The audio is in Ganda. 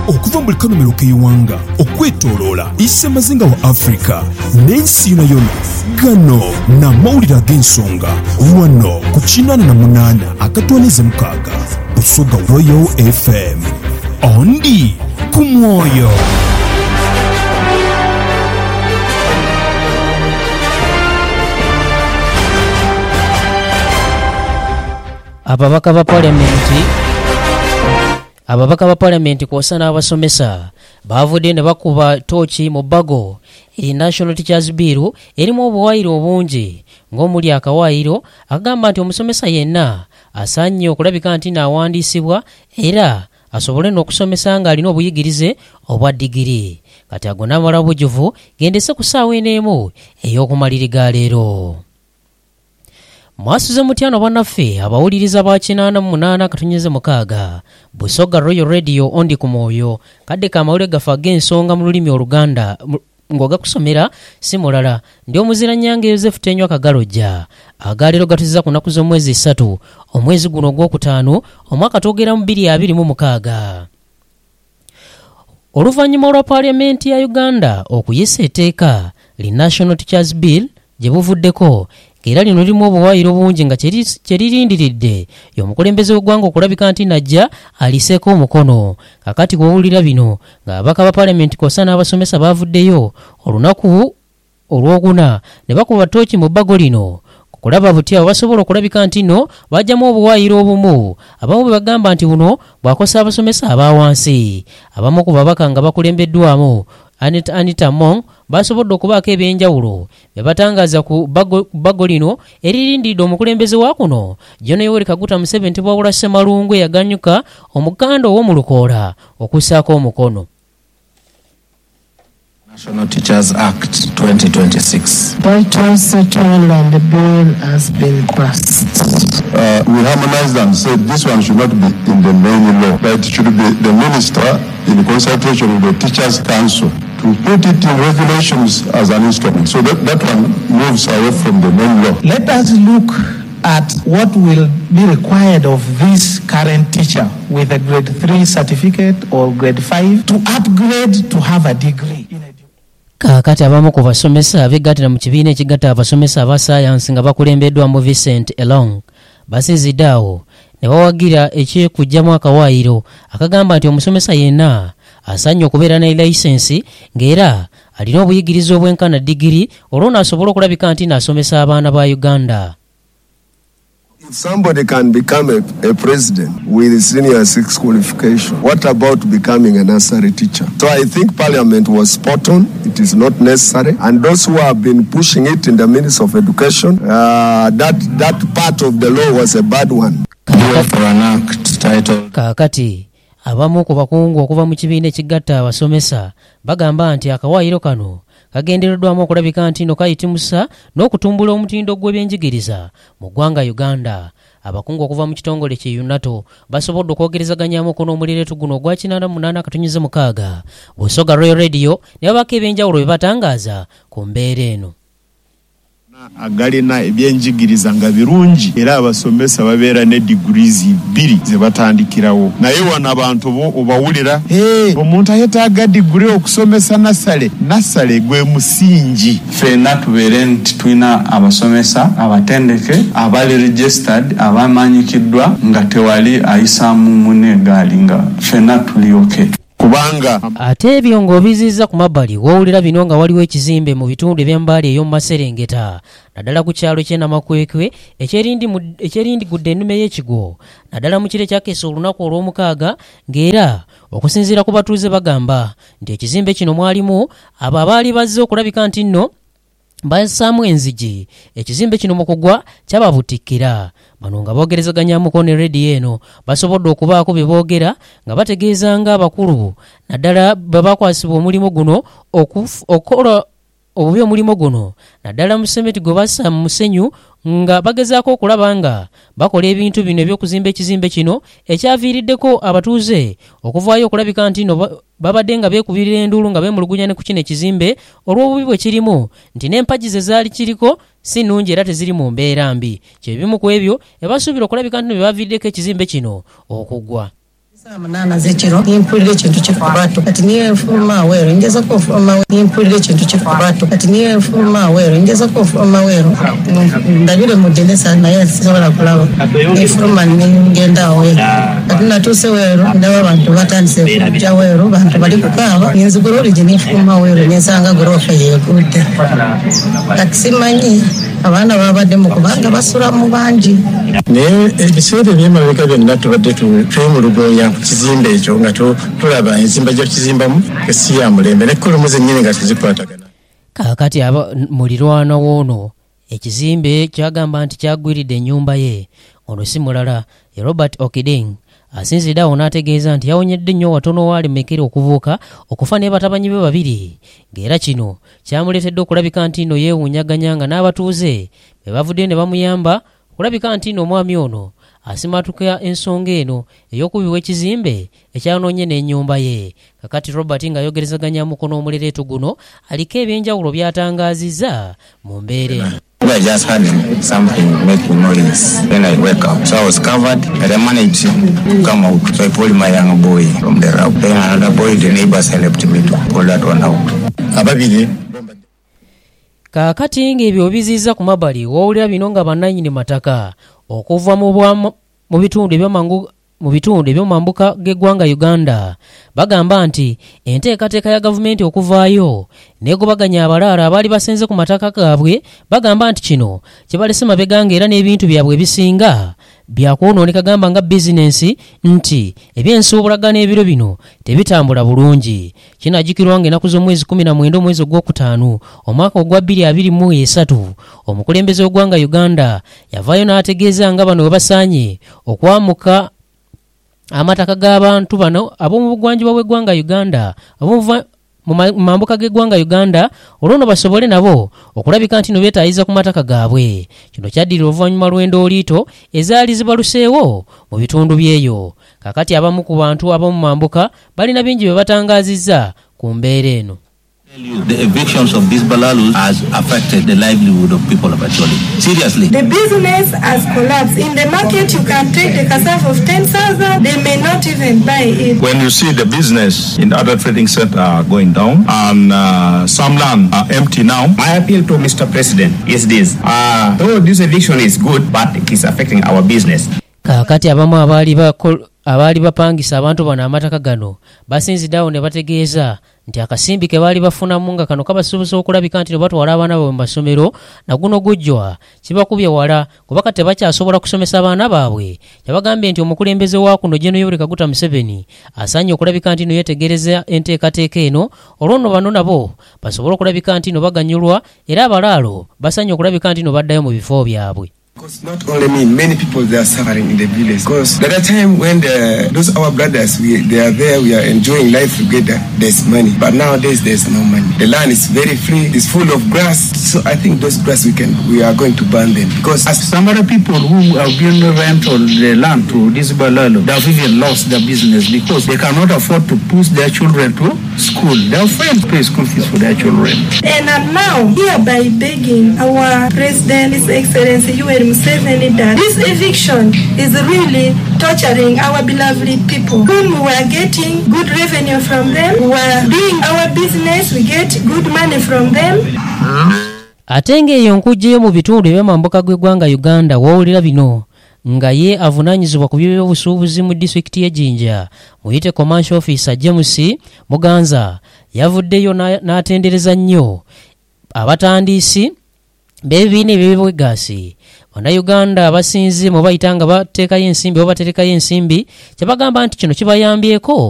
okuva mu likanomero k'eiwanga okwetooloola issemazinga wa Afrika n'ensi yonayona. Gano n'amawulire ag'ensonga wano ku 88.6 Busoga Royal FM. Ondi ku mwoyo. Ababaka ba Parliament kw'ossa n'abasomesa baavudde ne bakuba tooki mu bbago eri National Teachers Bill erimu obuwaayiro obungi ng'omuli akawaayiro akagamba nti omusomesa yenna asaanye okulabika nti n'awandiisibwa era asobole n'okusomesa ng'alina obuyigirize obwa digiri. Kati ago n'amala bujjuvu gendese ku ssaawa n'emu ey'okumaliriza leero. Mwasuze mutyano bannaffe abawuliriza ba 88.6 Busoga Royal Radio ondi ku mwoyo. Kadde kamawulire gafe ag'ensonga mu lulimi Oluganda ng'ogakusomera si mulala ndi omuzira Nyange Joseph Tenywa Kagalojja. Agaleero gatuziza ku nnaku z'omwezi 3 omwezi guno ogw'okutaano omwaka twogera mu 2026. Oluvannyuma lwa Parliament ya Uganda okuyisa etteeka li National Teachers Bill gye buvuddeko era lino lirimu obuwaayiro bungi nga kyeririndiridde y'omukulembeze w'eggwanga okulabika nti najja aliseeko omukono. Kakati bw'owulira bino ng'ababaka ba Parliament kw'ossa n'abasomesa baavuddeyo olunaku olw'oguna ne bakuba tooki mu bbago lino kulaba butya basobola okulabika nti nno bajjamu obuwaayiro obumu. Abamu bwe bagamba nti buno bwakosa abasomesa abawansi. Abamu ku babaka nga bakulembeddwamu Anita Mong basobodde okubaako ebyenjawulo bye batangaza ku bbago lino eririndiridde omukulembeze wa kuno John Yoweri Kaguta Museveni bwawula Ssemalungu yaganyuka omuganda ow'omu Lukoola okussaako omukono. National Teachers Act 2026. That was settled and the bill has been passed. We harmonized and said this one should not be in the main law, but it should be the minister in consultation with the Teachers Council to put it in regulations as an instrument. So that one moves away from the main law. Let us look at what will be required of this current teacher with a grade 3 certificate or grade 5 to upgrade to have a degree. Kakati abamu ku basomesa abeegattira mu kibiina ekigatta abasomesa aba saayansi nga bakulembeddwa mu Vincent Elong basiziddeawo ne bawagira ekyekugjamu akawaayiro akagamba nti omusomesa yenna asaanye okubeera ne layisensi ng'era alina obuyigirize obwenkana digiri olwo n'asobola okulabika nti n'asomesa abaana ba Uganda. If somebody can become a president with senior 6 qualification, what about becoming a nursery teacher? So I think Parliament was spot on. It is not necessary. And those who have been pushing it in the Ministry of Education, that part of the law was a bad one. For an act titled Kakati abamu ku bakungu okuva mu kibiina ekigatta abasomesa bagamba nti akawaayiro kano kagendereddwamu okulabika nti no kayitimusa n'okutumbula omutindo gw'ebyenjigiriza mu ggwanga Uganda. Abakungu okuva mu kitongole kye UNATO basobodde okwogerezaganyaamu okono omulireetu guno ogwa 88.6 Busoga Royal Radio ne babako ebyenjawulo bye batangaaza ku mbeera eno. Agalina ebyenjigiriza nga birungi era abasomesa babeera ne degrees 2 ze batandikirawo. Naye wana abantu obawulira omuntu ayetaaga degree okusomesa nasale gwe musingi. Ffenna tubeere nti tulina abasomesa abatendeke abali registered abamanyikiddwa nga tewali ayisaamu muneegaali nga ffenna tulioke. Kubanga ate ebyo ng'obizizza ku mabbali wowulira bino nga waliwo ekizimbe mu bitundu eby'embaali ey'omu Maserengeta naddala ku kyalo ky'e Namakwekwe ekyeringudde ennume y'ekigo naddala mu kire kyakeesa olunaku olw'omukaaga ng'era okusinziira ku batuuze bagamba nti ekizimbe kino mwalimu abo abaali bazze okulabika nti nno bassaamu enzigi. Ekizimbe kino mu kugwa kyababutikkira. Bano nga boogerezaganyaamuko ne rediyo eno basobodde okubaako bye boogera nga bategeeza nga abakulu naddala babakwasibwa omulimu guno okukola obubi omulimu guno naddala mu semeti gwe bassa mu musenyu nga bagezaako okulaba nga bakola ebintu bino eby'okuzimba ekizimbe kino ekyaviiriddeko abatuuze okuvaayo okulabika nti no babadde nga beekubirira enduulu nga beemulugunya ne ku kino ekizimbe olw'obubi bwe kirimu nti n'empagi ze zaali kiriko si nnungi era teziri mu mbeera mbi. Kyebimu ku ebyo ebasuubira okulabika nti no bye baviiriddeko ekizimbe kino okugwa. Manana zechiro impulire chintu chekubatu kati niye fuma wero ingeza ko fuma impulire chintu chekubatu kati niye fuma wero ingeza ko fuma wero ndabire mudende sana yasobola kulaba ifuma ngenda we kati natuse wero ndaba abantu batandise kujja wero bantu bali kukaba inziguro rijini fuma wero nyesanga gorofa yekude kati simanyi abana babadde mu kubanga basura mu banji ne ebiseera by'emabega byonna tubadde twemulugoya ku kizimbe ekyo nga tulaba enzimba gy'okizimbamu esi ya mulembe nekkolomuzi ennyini nga tezikwatagana. Kaakati mulirwana woono ekizimbe kyagamba nti kyagwiridde ennyumba ye ono si mulala ye Robert Okiding asinziddeawo n'ategeeza nti yawonyedde nnyo watono walemekera okuvuuka okufa ne batabanyi be babiri ng'era kino kyamuleetedde okulabika nti nno yeewuunyaganya nga n'abatuuze be bavudde ne bamuyamba okulabika nti nno omwami ono asimatuka ensonga eno ey'okubiwa ekizimbe ekyanoonye n'ennyumba ye. Kakati Robert ng'ayogerezaganya mukono omulereeto guno aliko ebyenjawulo by'atangaazizza mu mbeera eno. I just had something making noise. Then I wake up. So I was covered, but I managed to come out. So I pulled my young boy from the roof. Then another boy, the neighbors helped me to pull that one out. Ababiri. Kaakati ng'ebyo bizizza ku mabbali w'owulira bino nga bannannyini mataka okuva mu bitundu eby'omambuka g'eggwanga Uganda bagamba nti enteekateeka ya gavumenti okuvaayo negobaganya abalaala abaali basenze ku mataka gaabwe bagamba nti kino kibalese mabega ng'era n'ebintu byabwe bisinga byakwonooneka gamba nga bizinensi nti ebyensuubulagana ebiro bino tebitambula bulungi. Kinajjukirwa ng'ennaku z'omwezi 19 omwezi ogwokutaano omwaka ogwa 2023 omukulembeze w'eggwanga Uganda yavaayo n'ategeeza nga bano we basaanye okwamuka amataka g'abantu bano ab'omu bugwanjuba bw'eggwanga Uganda mu mambuka g'eggwanga Uganda olwono basobole nabo okulabika nti no beetaayiza ku mataka gaabwe. Kino kyaddira oluvannyuma lw'endo liito ezaali zibaluseewo mu bitundu byeyo. Kakati abamu ku bantu ab'omu mambuka balina bingi bye batangaazizza ku mbeera eno. The evictions of these balalus has affected the livelihood of people of Acholi. Seriously. The business has collapsed. In the market, you can take the cassava of 10,000. They may not even buy it. When you see the business in other trading centers are going down and some land are empty now. My appeal to Mr. President is this. Though this eviction is good, but it is affecting our business. Kakati abamu abaali bapangisa abantu bano amataka gano basinziddeawo ne bategeeza nti akasimbi ke baali bafunamu nga kano kabasuubuza okulabika nti ne batwala abaana baabwe mu masomero naguno gujjwa kibakubye wala kuba kati tebakyasobola kusomesa abaana baabwe. Yabagambye nti omukulembeze wa kuno Gen. Yoweri Kaguta Museveni asaanye okulabika nti no yetegereza enteekateeka eno olwono bano nabo basobole okulabika nti no baganyulwa era abalaalo basaanye okulabika nti no baddayo mu bifo byabwe. Because not only me, many people they are suffering in the village. Because at that time when those our brothers they are there, we are enjoying life together. There's money, but nowadays there's no money. The land is very free; it's full of grass. So I think those grass we are going to burn them because as some other people who have given rent on the land to this balalo, they have even lost their business because they cannot afford to push their children to school. They are afraid to pay school fees for their children. And I'm now hereby begging our President, His Excellency Museveni, that this eviction is really torturing our beloved people whom we are getting good revenue from them, we are doing our business, we get good money from them. Ate ng'eyo nkujjeyo mu bitundu eby'amambuka g'eggwanga Uganda wawulira bino nga ye avunaanyizibwa ku by'obusuubuzi mu disitulikiti y'e Jinja muyite commercial officer James Muganza yavuddeyo n'atendereza nnyo abatandiisi b'ebibiina eby'obwegassi Bannayuganda abasinze mu bayita nga bateekayo ensimbi oba baterekayo ensimbi kyebagamba nti kino kibayambyeko